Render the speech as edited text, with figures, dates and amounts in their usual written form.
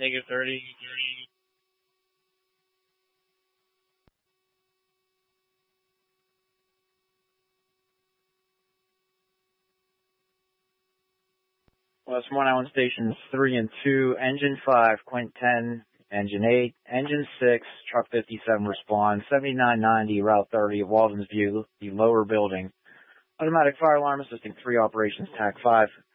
Negative 30. West 191 stations 3 and 2, engine 5, Quint 10, engine 8, engine 6, truck 57 respond, 7990, route 30 at Walden's View, the lower building. Automatic fire alarm assisting 3 operations, TAC 5.